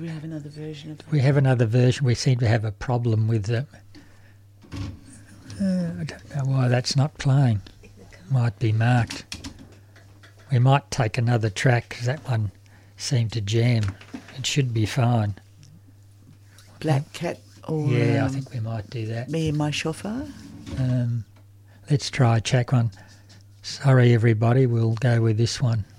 Do we have another version of that? We have another version. We seem to have a problem with the... I don't know why that's not playing. Might be marked. We might take another track because that one seemed to jam. It should be fine. Black Cat or... Yeah, I think we might do that. Me and My Chauffeur? Let's try track one. Sorry, everybody. We'll go with this one.